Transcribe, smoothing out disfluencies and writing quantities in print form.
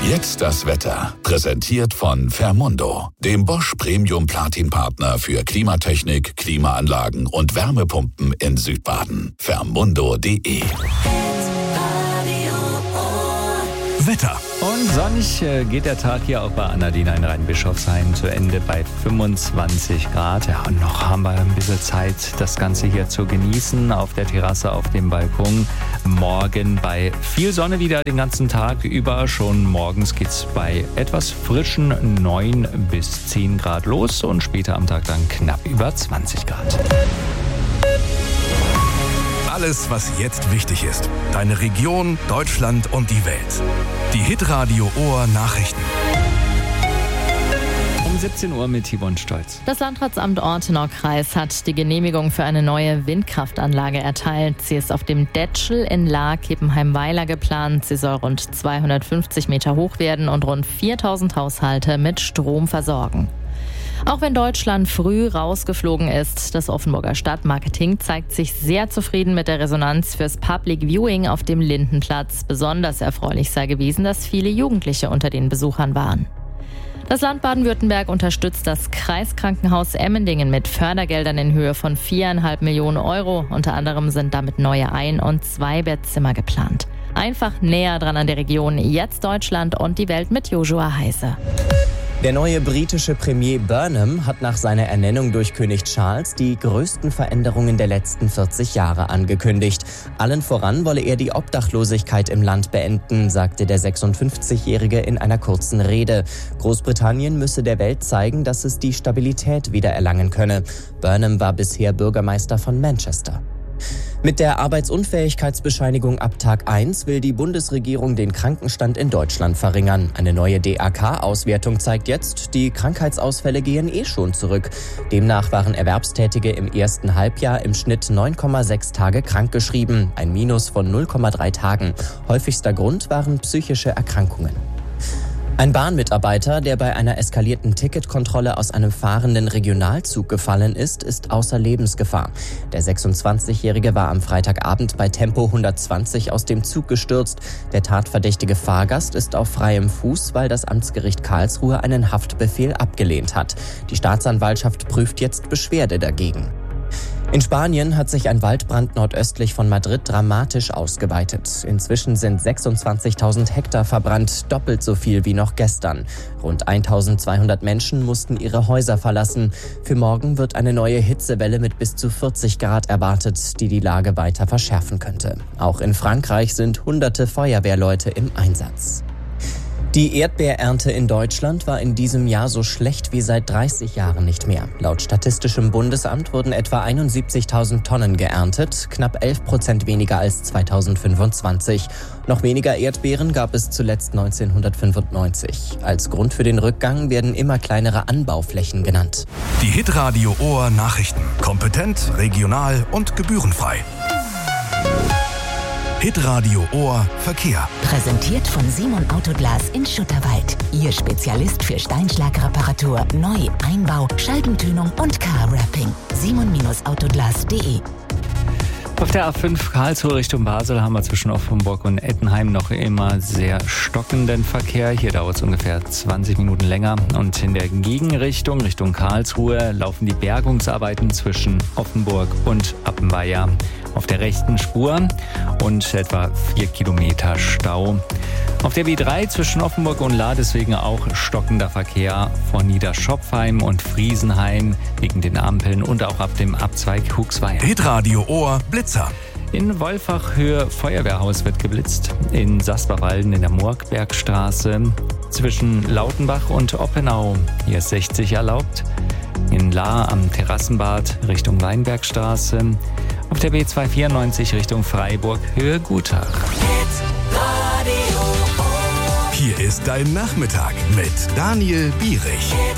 Jetzt das Wetter. Präsentiert von Fermundo, dem Bosch Premium Platin Partner für Klimatechnik, Klimaanlagen und Wärmepumpen in Südbaden. Fermundo.de. Wetter. Und sonnig geht der Tag hier auch bei Anadina in Rheinbischofsheim zu Ende bei 25 Grad. Ja, und noch haben wir ein bisschen Zeit, das Ganze hier zu genießen auf der Terrasse, auf dem Balkon. Morgen bei viel Sonne wieder den ganzen Tag über. Schon morgens geht's bei etwas frischen 9 bis 10 Grad los und später am Tag dann knapp über 20 Grad. Alles, was jetzt wichtig ist. Deine Region, Deutschland und die Welt. Die Hitradio Ohr Nachrichten. Um 17 Uhr mit Yvonne Stolz. Das Landratsamt Ortenau-Kreis hat die Genehmigung für eine neue Windkraftanlage erteilt. Sie ist auf dem Detschel in Lahr-Kippenheim-Weiler geplant. Sie soll rund 250 Meter hoch werden und rund 4000 Haushalte mit Strom versorgen. Auch wenn Deutschland früh rausgeflogen ist, das Offenburger Stadtmarketing zeigt sich sehr zufrieden mit der Resonanz fürs Public Viewing auf dem Lindenplatz. Besonders erfreulich sei gewesen, dass viele Jugendliche unter den Besuchern waren. Das Land Baden-Württemberg unterstützt das Kreiskrankenhaus Emmendingen mit Fördergeldern in Höhe von 4,5 Millionen Euro. Unter anderem sind damit neue Ein- und Zwei-Bettzimmer geplant. Einfach näher dran an der Region. Jetzt Deutschland und die Welt mit Joshua Heise. Der neue britische Premier Burnham hat nach seiner Ernennung durch König Charles die größten Veränderungen der letzten 40 Jahre angekündigt. Allen voran wolle er die Obdachlosigkeit im Land beenden, sagte der 56-Jährige in einer kurzen Rede. Großbritannien müsse der Welt zeigen, dass es die Stabilität wieder erlangen könne. Burnham war bisher Bürgermeister von Manchester. Mit der Arbeitsunfähigkeitsbescheinigung ab Tag 1 will die Bundesregierung den Krankenstand in Deutschland verringern. Eine neue DAK-Auswertung zeigt jetzt, die Krankheitsausfälle gehen schon zurück. Demnach waren Erwerbstätige im ersten Halbjahr im Schnitt 9,6 Tage krankgeschrieben, ein Minus von 0,3 Tagen. Häufigster Grund waren psychische Erkrankungen. Ein Bahnmitarbeiter, der bei einer eskalierten Ticketkontrolle aus einem fahrenden Regionalzug gefallen ist, ist außer Lebensgefahr. Der 26-Jährige war am Freitagabend bei Tempo 120 aus dem Zug gestürzt. Der tatverdächtige Fahrgast ist auf freiem Fuß, weil das Amtsgericht Karlsruhe einen Haftbefehl abgelehnt hat. Die Staatsanwaltschaft prüft jetzt Beschwerde dagegen. In Spanien hat sich ein Waldbrand nordöstlich von Madrid dramatisch ausgeweitet. Inzwischen sind 26.000 Hektar verbrannt, doppelt so viel wie noch gestern. Rund 1.200 Menschen mussten ihre Häuser verlassen. Für morgen wird eine neue Hitzewelle mit bis zu 40 Grad erwartet, die Lage weiter verschärfen könnte. Auch in Frankreich sind hunderte Feuerwehrleute im Einsatz. Die Erdbeerernte in Deutschland war in diesem Jahr so schlecht wie seit 30 Jahren nicht mehr. Laut Statistischem Bundesamt wurden etwa 71.000 Tonnen geerntet, knapp 11% weniger als 2025. Noch weniger Erdbeeren gab es zuletzt 1995. Als Grund für den Rückgang werden immer kleinere Anbauflächen genannt. Die Hitradio Ohr Nachrichten. Kompetent, regional und gebührenfrei. Hitradio Ohr Verkehr. Präsentiert von Simon Autoglas in Schutterwald. Ihr Spezialist für Steinschlagreparatur, Neu-, Einbau, Scheibentönung und Car-Wrapping. simon-autoglas.de. Auf der A5 Karlsruhe Richtung Basel haben wir zwischen Offenburg und Ettenheim noch immer sehr stockenden Verkehr. Hier dauert es ungefähr 20 Minuten länger. Und in der Gegenrichtung, Richtung Karlsruhe, laufen die Bergungsarbeiten zwischen Offenburg und Appenweier auf der rechten Spur und etwa 4 Kilometer Stau. Auf der B3 zwischen Offenburg und Lahr deswegen auch stockender Verkehr von Niederschopfheim und Friesenheim wegen den Ampeln und auch ab dem Abzweig Huxweiler. Hitradio Ohr Blitzer. In Wolfach-Höhe Feuerwehrhaus wird geblitzt. In Sasperwalden in der Murgbergstraße. Zwischen Lautenbach und Oppenau. Hier ist 60 erlaubt. In Lahr am Terrassenbad Richtung Weinbergstraße. Auf der B294 Richtung Freiburg Höhe Gutach. Hier ist dein Nachmittag mit Daniel Bierich.